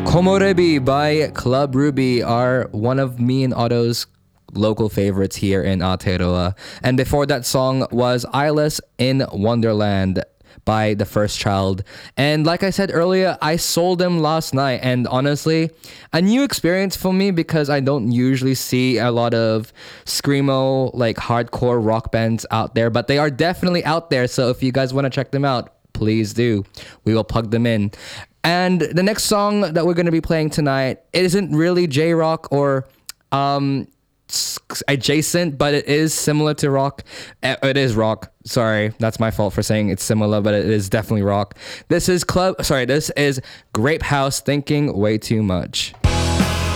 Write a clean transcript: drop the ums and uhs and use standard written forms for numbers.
Komorebi by Club Ruby are one of me and Otto's local favorites here in Aotearoa. And before that song was Eyeless in Wonderland by The First Child. And like I said earlier, I sold them last night. And honestly, a new experience for me because I don't usually see a lot of screamo, like hardcore rock bands out there. But they are definitely out there. So if you guys want to check them out, please do. We will plug them in. And the next song that we're going to be playing tonight, it isn't really J-rock or adjacent, but it is similar to rock. It is rock. Sorry, that's my fault for saying it's similar, but it is definitely rock. This is Grape House, Thinking Way Too Much.